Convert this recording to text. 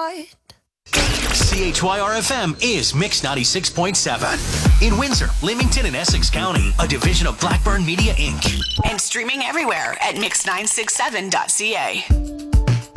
right. CHYR-FM is Mix 96.7. In Windsor, Leamington, and Essex County, a division of Blackburn Media, Inc. And streaming everywhere at mix967.ca.